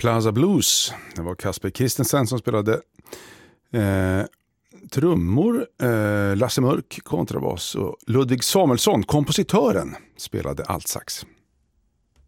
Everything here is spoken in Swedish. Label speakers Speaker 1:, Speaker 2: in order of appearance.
Speaker 1: Plaza Blues. Det var Kasper Christensen som spelade trummor, Lasse Mörk kontrabas och Ludvig Samuelsson, kompositören, spelade altsax.